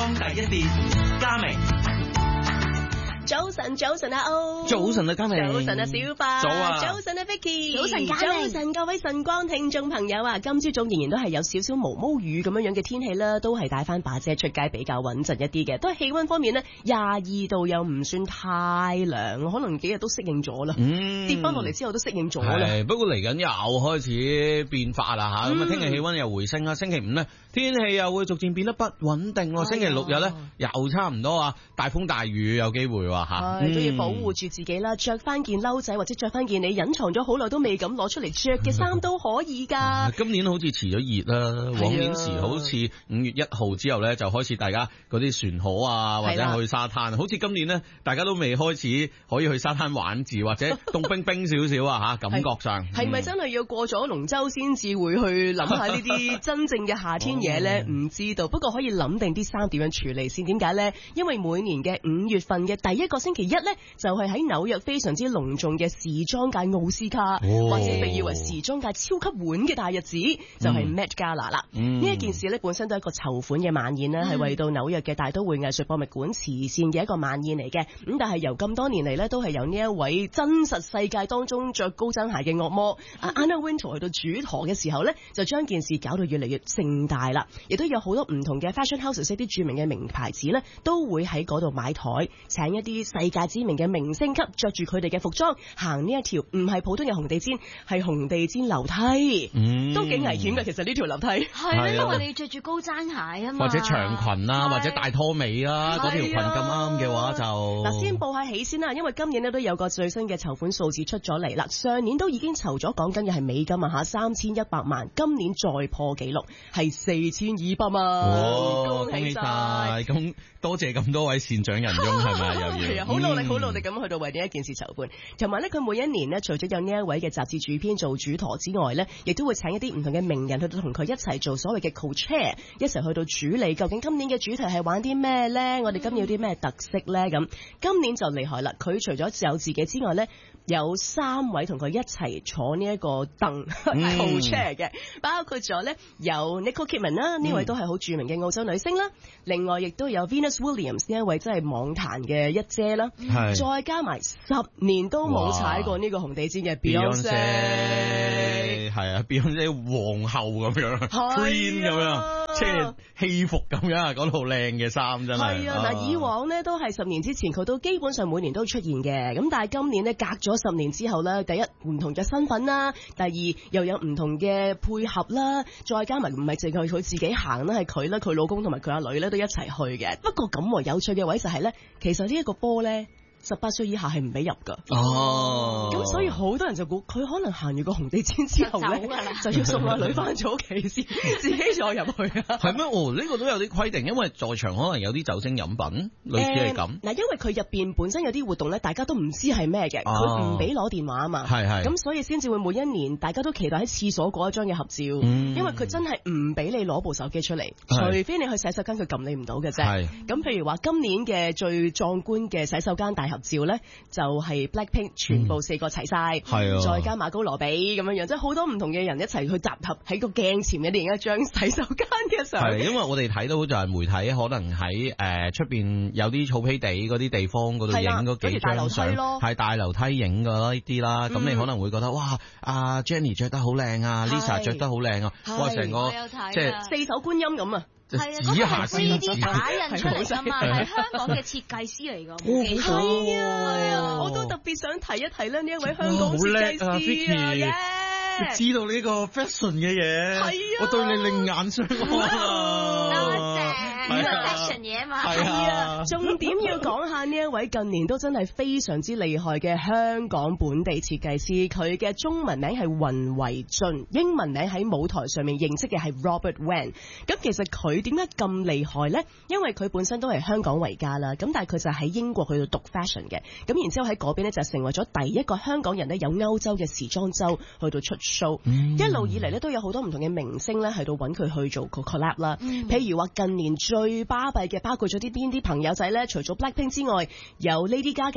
光第一線，嘉明。 早晨阿歐， 早晨啊嘉明， 早晨啊小白，早晨啊 Vicky， 早晨嘉明， 早晨各位晨光聽眾朋友啊，今朝早仍然都係有少少毛毛雨咁樣嘅天氣啦，都係帶翻把遮出街比較穩陣一啲嘅。都係氣溫方面呢，22度又唔算太涼，可能幾日都適應咗啦，跌翻落嚟之後都適應咗啦。 不過嚟緊又開始變化啦吓，咁啊聽日氣溫又回升啦，星期五呢天氣又會逐漸變得不穩定，星期六日呢又差唔多啊，大風大雨有機會。 都要保護住自己啦，着翻件褸仔或者着翻件你隱藏咗好耐都未敢攞出嚟着嘅衫都可以噶。 今年好似遲咗熱啦，往年時好似5月1號之後咧就開始大家嗰啲船河啊或者去沙灘，好似今年呢大家都未開始可以去沙灘玩字或者凍冰冰少少啊吓，感覺上係咪真係要過咗龍舟先至會去諗下呢啲真正嘅夏天嘢咧？唔知道，不過可以諗定啲衫點樣處理先。點解咧？因為每年嘅5月份嘅第一個星期一咧，就係喺紐約非常之隆重嘅時裝界奧斯卡，或者被譽為時裝界超級碗嘅大日子，就係 Met Gala 啦。呢一件事咧本身都係一個籌款嘅晚宴啦，係為到紐約嘅大都會藝術博物館慈善嘅一個晚宴嚟嘅。咁但係由咁多年嚟咧，都係由呢一位真實世界當中着高踭鞋嘅惡魔Anna Wintour 去到主舵嘅時候咧，就將件事搞到越嚟越盛大啦。亦都有好多唔同嘅 fashion houses 一啲著名嘅名牌子咧，都會喺嗰度買台請一啲世界知名嘅明星級着住佢哋嘅服裝行呢一條唔係普通嘅紅地毯，係紅地毯樓梯，都幾危險嘅。其實呢條樓梯係因為你着住高踭鞋啊嘛， 或者長裙啊，或者大拖尾啦，嗰條裙咁啱嘅話就嗱，先報下喜先啦，因為今年咧都有個最新嘅籌款數字出咗嚟啦。上年都已經籌咗，講緊嘅係美金啊吓，3100萬，今年再破紀錄係4200萬，恭喜晒！ 咁多謝咁多位善長仁翁，係咪又要？ 好努力咁去到為呢一件事籌款，同埋咧佢每一年咧，除咗有呢一位嘅雜誌主編做主舵之外咧，亦都會請一啲唔同嘅名人去到同佢一齊做所謂嘅 co-chair， 一齊去到處理究竟今年嘅主題係玩啲咩咧？我哋今年有啲咩特色咧？咁今年就厲害啦！佢除咗有自己之外咧，有3位同佢一齊坐呢一個凳 co-chair 嘅，包括咗咧有 Nicole Kidman 啦，呢位都係好著名嘅澳洲女星啦。另外亦都有 Venus Williams 呢一位真係網壇嘅一姐啦。再加埋10年都冇踩過呢個紅地毯嘅 Beyonce， 係啊 Beyonce 皇后咁樣 ，Queen 咁樣，即係戲服咁樣，講到好靚嘅衫真係。係啊， 嗱，以往呢都係10年之前，佢都基本上每年都出現嘅。咁但係今年呢，隔咗10年之後呢，第一唔同嘅身份啦，第二又有唔同嘅配合啦，再加埋唔係淨係佢自己行啦，係佢啦、佢老公同埋佢阿女咧都一齊去嘅。不過咁有趣嘅位就係咧，其實呢一個波咧，18歲以下係唔俾入噶。咁所以好多人就估佢可能行完個紅地毯之後咧，就要送阿女翻咗屋企先，自己再入去啊。 係咩？呢個都有啲規定，因為在場可能有啲酒精飲品，類似係咁。 嗱，因為佢入邊本身有啲活動咧，大家都唔知係咩嘅，佢唔俾攞電話啊嘛。係。咁所以先至會每一年大家都期待喺廁所嗰一張嘅合照，因為佢真係唔俾你攞部手機出嚟，除非你去洗手間，佢撳你唔到嘅啫。咁譬如話今年嘅最壯觀嘅洗手間大合照咧，就係 Blackpink 全部4個齊晒，再加馬高羅比咁樣樣，即係好多唔同嘅人一齊去集合喺個鏡前嘅另一張洗手間嘅相。 係，因為我哋睇到就係媒體可能喺出邊有啲草皮地嗰啲地方嗰度影嗰幾張相，係大樓梯影嘅呢啲啦。咁你可能會覺得哇，阿 Jennie 着得好靚啊 ，Lisa 着得好靚啊，哇，成個即係 4手觀音咁啊！ 係啊，嗰個 3D 打印出嚟噶嘛，係香港嘅設計師嚟噶。 係啊，我都特別想提一提咧呢一位香港設計師啊， 知道呢個 fashion 嘅嘢，我對你另眼相看啊！ 多謝。fashion 嘢嘛， 係啊，重點要講下呢一位近年都真係非常之厲害嘅香港本地設計師，佢嘅中文名係雲維俊，英文名喺舞台上面認識嘅係 Robert Wen。咁其實佢點解咁厲害呢？因為佢本身都係香港為家啦，咁但係佢就喺英國去到讀 fashion 嘅，咁然之後喺嗰邊呢，就成為咗第一個香港人呢，有歐洲嘅時裝周去到出 show。一路以嚟呢，都有好多唔同嘅明星呢，喺度揾佢去做個 collab 啦。譬如話近年最巴閉嘅包括咗邊啲朋友仔呢？除咗 Blackpink 之外，有 Lady Gaga、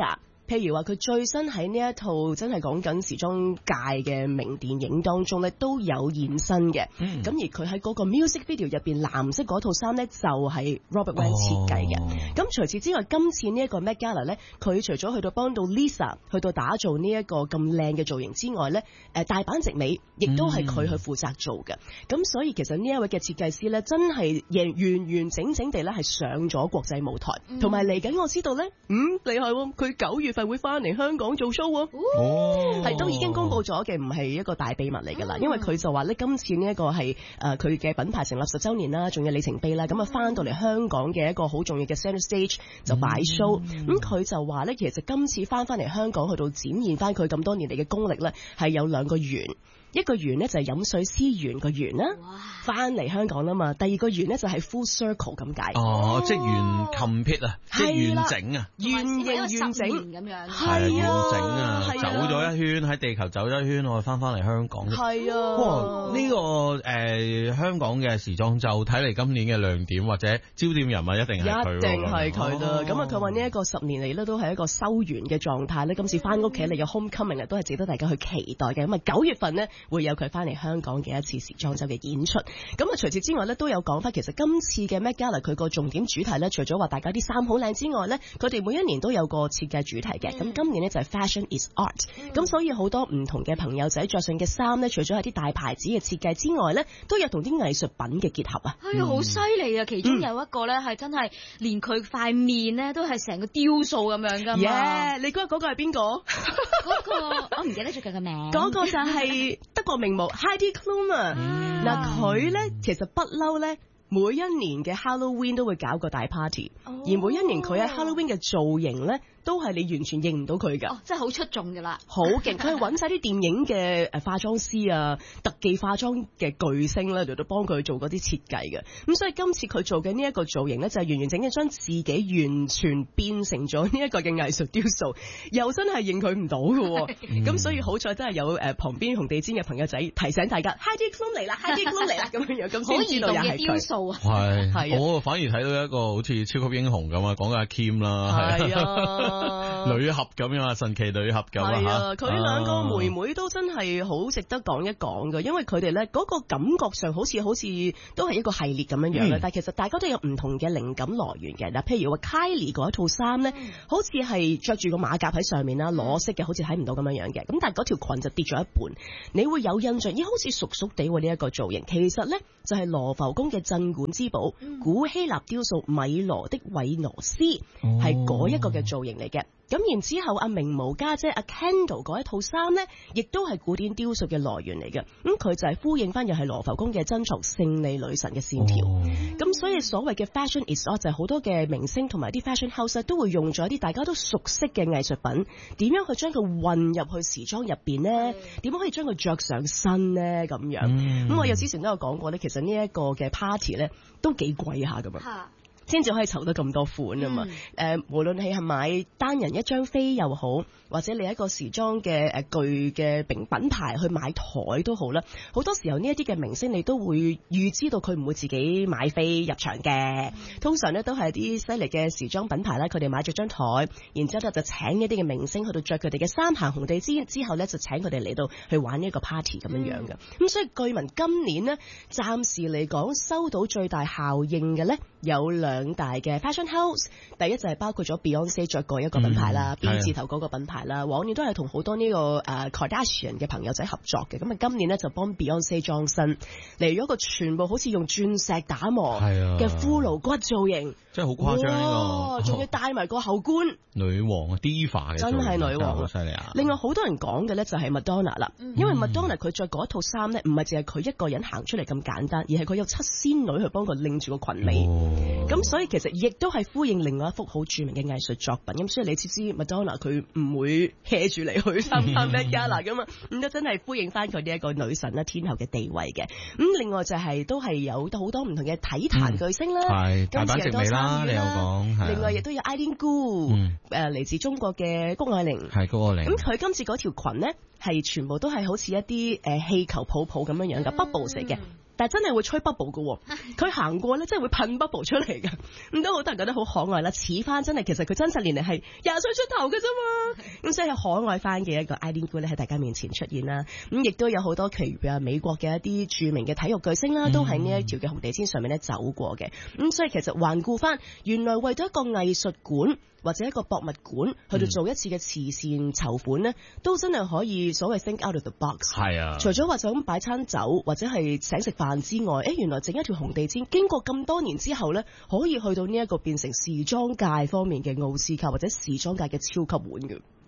譬如話佢最新喺呢一套真係講緊時裝界嘅名電影當中咧，都有現身嘅。咁而佢喺嗰個 music video 入邊藍色嗰套衫咧，就係 Robert Wang 設計嘅。咁除此之外，今次呢一個 Met Gala 咧，佢除咗去到幫到 Lisa 去到打造呢一個咁靚嘅造型之外咧，大阪直美亦都係佢去負責做嘅。咁所以其實呢一位嘅設計師咧，真係完完整整地咧係上咗國際舞台，同埋嚟緊我知道咧，厲害喎，佢9月份會翻嚟香港做 show 喎，係都已經公佈咗嘅，唔係一個大秘密嚟㗎啦。因為佢就話咧，今次呢一個係佢嘅品牌成立10週年啦，仲有里程碑啦，咁啊翻到嚟香港嘅一個好重要嘅 center stage 就擺 show。咁佢就話咧，其實今次翻嚟香港去到展現翻佢咁多年嚟嘅功力咧，係有2個圓。一個圓咧就係飲水思源個圓啦，翻嚟香港啦嘛。第二個圓咧就係 full circle 咁解。 即係完 complete 啊，即係完整啊， 完整咁樣。 係完整啊，走咗一圈喺地球走咗一圈，我翻嚟香港。 係啊， 呢個香港嘅時裝周睇嚟今年嘅亮點或者焦點人物一定係佢。 一定係佢啦。咁啊，佢話呢一個10年嚟咧都係一個收完嘅狀態咧。今次翻屋企嚟嘅 homecoming 都係值得大家去期待嘅。咁啊9月份呢，會有佢翻嚟香港嘅一次時裝周嘅演出。咁啊，除此之外咧，都有講翻，其實今次嘅 Met Gala 佢個重點主題咧，除咗話大家啲衫好靚之外咧，佢哋每一年都有個設計主題嘅。咁今年呢，就係 Fashion is Art。咁所以好多唔同嘅朋友仔着上嘅衫咧，除咗係啲大牌子嘅設計之外咧，都有同啲藝術品嘅結合啊。 係啊，好犀利啊！其中有一個咧係真係連佢塊面咧都係成個雕塑咁樣噶嘛。 你估下嗰個係邊個？ 嗰個我唔記得咗佢嘅名。 嗰個就係德國名模 Heidi Klum 啊。嗱，佢咧其實不嬲咧，每一年嘅 Halloween 都會搞個大 party，而每一年佢喺 Halloween 嘅造型咧，都係你完全認唔到佢㗎。 真係好出眾㗎啦， 好勁！佢係揾晒啲電影嘅化妝師啊、特技化妝嘅巨星咧嚟到幫佢做嗰啲設計嘅。咁所以今次佢做嘅呢一個造型咧，就係完完整整將自己完全變成咗呢一個嘅藝術雕塑，又真係認佢唔到嘅。咁所以好彩真係有旁邊紅地氈嘅朋友仔提醒大家，Heidi Klum 嚟啦，Heidi Klum 嚟啦，咁樣咁先知道又係佢。 係，我反而睇到一個好似超級英雄咁啊，講緊阿 Kim 啦，係啊，女俠咁樣啊，神奇女俠咁啊，係啊， 佢兩個妹妹都真係好值得講一講嘅，因為佢哋咧嗰個感覺上好似都係一個系列咁樣樣嘅，但係其實大家都有唔同嘅靈感來源嘅。嗱，譬如話 Kylie 嗰一套衫咧，好似係着住個馬甲喺上面啦，裸色嘅，好似睇唔到咁樣樣嘅，咁但係嗰條裙就跌咗一半，你會有印象，咦，好似熟熟地喎呢一個造型，其實咧就係羅浮宮嘅鎮館之寶，古希臘雕塑米羅的韋羅斯，係嗰一個嘅造型嚟嘅。咁然之後，阿名模家姐阿 Kendall 嗰一套衫呢，亦都係古典雕塑嘅來源嚟嘅。咁佢就係呼應翻又係羅浮宮嘅珍藏勝利女神嘅線條。咁所以所謂嘅 Fashion is Art 就係好多嘅明星同埋啲 fashion house 都會用咗一啲大家都熟悉嘅藝術品，點樣去將佢混入去時裝入邊呢？點樣可以將佢着上身呢？咁樣。咁我有之前都有講過呢，其實呢一個嘅 party 呢都幾貴下噶嘛。先至可以籌得咁多款啊嘛！無論你係買單人一張飛又好，或者你一個時裝嘅巨嘅品牌去買台都好啦。好多時候呢一啲嘅明星你都會預知到佢唔會自己買飛入場嘅，通常咧都係啲犀利嘅時裝品牌啦，佢哋買咗張台，然之後就請一啲嘅明星去到着佢哋嘅衫行紅地之後咧，就請佢哋嚟到去玩呢個 party 咁樣樣嘅。咁所以據聞今年呢，暫時嚟講收到最大效應嘅咧有兩大嘅 fashion house， 第一就係包括咗 Beyonce 着過一個品牌啦，B 字頭嗰個品牌啦，往年都係同好多呢個Kardashian 嘅朋友仔合作嘅，咁啊今年咧就幫 Beyonce 裝身嚟咗個全部好似用鑽石打磨嘅骷髏骨造型， 真係好誇張呢個， 仲要戴埋個後冠， 女王 Diva 嘅，真係女王，好犀利啊！ 另外好多人講嘅咧就係 Madonna 啦，因為 Madonna 佢着嗰一套衫咧，唔係淨係佢一個人行出嚟咁簡單，而係佢有7仙女去幫佢拎住個裙尾，咁所以其實亦都係呼應另外一幅好著名嘅藝術作品。咁所以你知 Madonna 佢唔會 hea 住嚟去參加 Met Gala 噶嘛，咁都真係呼應翻佢呢一個女神啦、天后嘅地位嘅。咁另外就係都係有好多唔同嘅體壇巨星啦， 大阪直美啦，你有講， 另外亦都有 Eileen Gu，嚟自中國嘅谷愛凌， 係谷愛凌。 咁佢今次嗰條裙呢，係全部都係好似一啲氣球泡泡咁樣樣嘅 bubbles 嚟嘅。 但係真係會吹 bubble 嘅，佢行過咧真係會噴 bubble 出嚟嘅，咁都好多人覺得好可愛啦，似翻真係其實佢真實年齡係20歲出頭嘅啫嘛，咁所以係可愛翻嘅一個 Eileen Gu 咧喺大家面前出現啦，咁亦都有好多其餘美國嘅一啲著名嘅體育巨星啦，都喺呢一條嘅紅地毯上面咧走過嘅，咁所以其實環顧翻，原來為咗一個藝術館或者一個博物館去到做一次嘅慈善籌款咧，都真係可以所謂 think out of the box。係啊，除咗話就咁擺餐酒或者係請食飯之外，原來整一條紅地毯，經過咁多年之後咧，可以去到呢一個變成時裝界方面嘅奧斯卡或者時裝界嘅超級碗嘅。